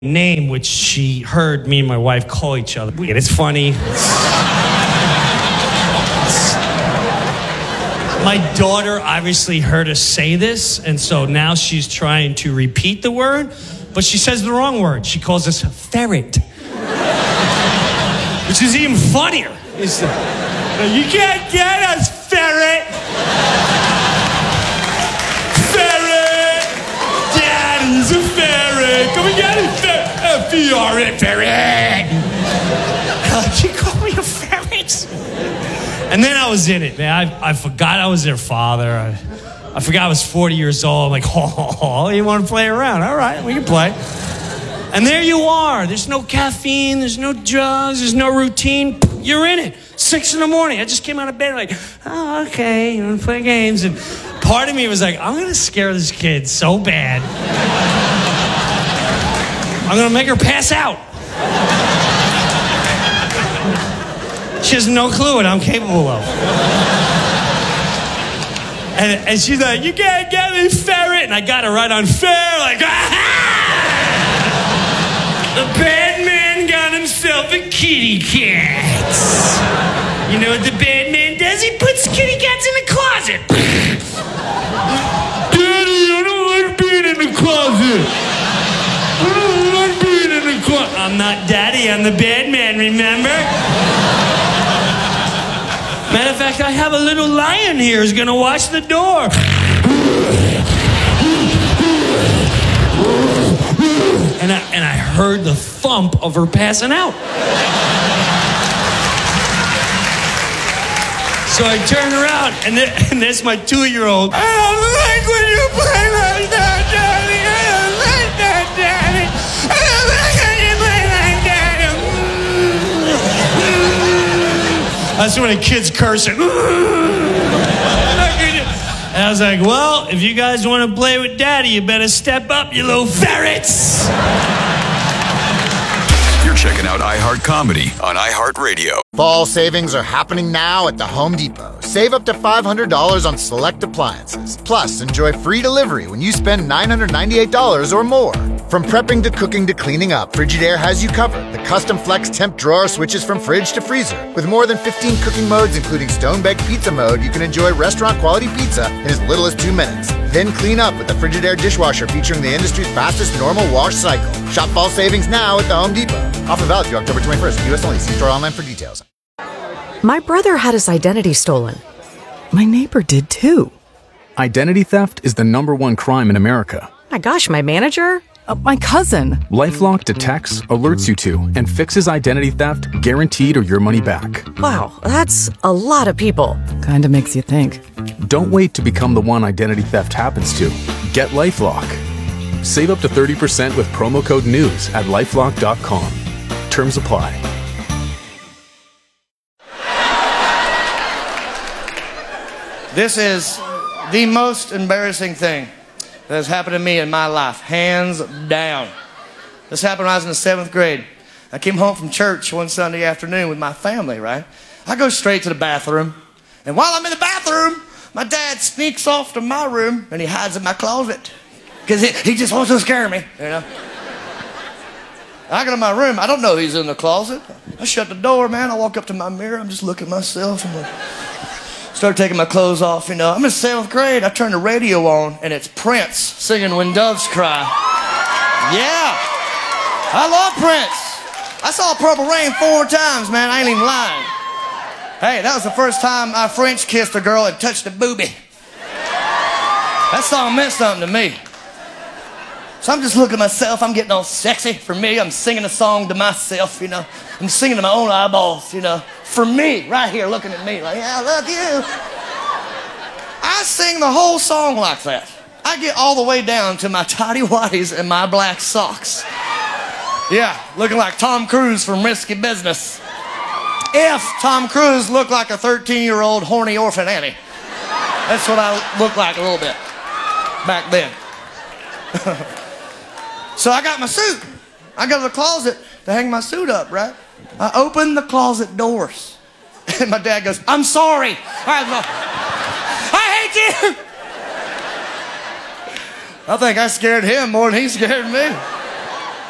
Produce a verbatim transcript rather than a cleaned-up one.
name, which she heard me and my wife call each other. It's funny. My daughter obviously heard us say this, and so now she's trying to repeat the word, but she says the wrong word. She calls us ferret, which is even funnier. It's, uh, you can't get us, ferret. Ferret. Daddy's a ferret. Come and get it, ferret. F E R E, ferret. Uh, she called me a ferret. And then I was in it, man. I, I forgot I was their father. I, I forgot I was forty years old. I'm like, oh, you want to play around? All right, we can play. And there you are. There's no caffeine. There's no drugs. There's no routine. You're in it. Six in the morning. I just came out of bed like, oh, okay, you want to play games. And part of me was like, I'm going to scare this kid so bad. I'm going to make her pass out. She has no clue what I'm capable of. And, and she's like, you can't get me, ferret. And I got her right on fair, like, ah! The bad man got himself a kitty cat. You know what the bad man does? He puts kitty cats in the closet. Daddy, I don't like being in the closet. I don't like being in the closet. I'm not daddy, I'm the bad man, remember? Matter of fact, I have a little lion here who's gonna watch the door. And I, and I heard the thump of her passing out. So I turned around, and, there, and there's my two-year-old. I don't like when you play like that, Daddy. I don't like that, Daddy. I don't like when you play like that. That's when a kid's cursing. And I was like, well, if you guys want to play with Daddy, you better step up, you little ferrets. You're checking out iHeart Comedy on iHeartRadio. Fall savings are happening now at the Home Depot. Save up to five hundred dollars on select appliances. Plus, enjoy free delivery when you spend nine hundred ninety-eight dollars or more. From prepping to cooking to cleaning up, Frigidaire has you covered. The custom flex temp drawer switches from fridge to freezer. With more than fifteen cooking modes, including stone baked pizza mode, you can enjoy restaurant quality pizza in as little as two minutes. Then clean up with the Frigidaire dishwasher featuring the industry's fastest normal wash cycle. Shop fall savings now at the Home Depot. Offer valid through October twenty-first. U S only. See store online for details. My brother had his identity stolen. My neighbor did too. Identity theft is the number one crime in America. My gosh, my manager? Uh, my cousin. LifeLock detects, alerts you to, and fixes identity theft guaranteed or your money back. Wow, that's a lot of people. Kinda makes you think. Don't wait to become the one identity theft happens to. Get LifeLock. Save up to thirty percent with promo code NEWS at lifelock dot com. Terms apply. This is the most embarrassing thing that has happened to me in my life, hands down. This happened when I was in the seventh grade. I came home from church one Sunday afternoon with my family, right? I go straight to the bathroom, and while I'm in the bathroom, my dad sneaks off to my room, and he hides in my closet, because he, he just wants to scare me, you know? I go to my room, I don't know he's in the closet. I shut the door, man, I walk up to my mirror, I'm just looking at myself, I'm like... Start taking my clothes off, you know. I'm in seventh grade. I turn the radio on, and it's Prince singing When Doves Cry. Yeah. I love Prince. I saw Purple Rain four times, man. I ain't even lying. Hey, that was the first time I French kissed a girl and touched a boobie. That song meant something to me. So I'm just looking at myself. I'm getting all sexy. For me, I'm singing a song to myself, you know. I'm singing to my own eyeballs, you know. For me, right here, looking at me like, yeah, I love you. I sing the whole song like that. I get all the way down to my tidy whities and my black socks. Yeah, looking like Tom Cruise from Risky Business. If Tom Cruise looked like a thirteen-year-old horny orphan Annie. That's what I looked like a little bit back then. So I got my suit. I go to the closet to hang my suit up, right? I open the closet doors. And my dad goes, I'm sorry. I, I hate you. I think I scared him more than he scared me.